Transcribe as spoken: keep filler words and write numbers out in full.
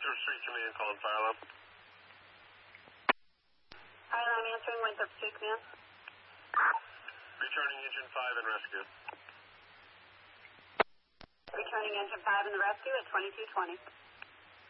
Winthrop Street Command calling fire alarm. Fire alarm answering Winthrop Street Command. Returning engine five and rescue. Returning engine five in the rescue at twenty-two twenty.